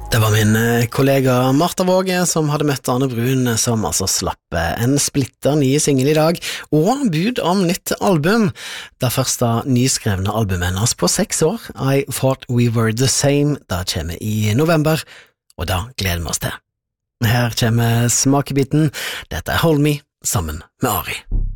Det var min kollega Martha Våge som hadde møtt Arne Brun, som altså slapp en splitter ny single i dag, og bud om nytt album. Det første nyskrevne albumet hennes på 6 år, I Thought We Were The Same, det kommer i november, og da gleder vi oss til. Her kommer smakebiten. Dette er Hold Me, sammen med Ari.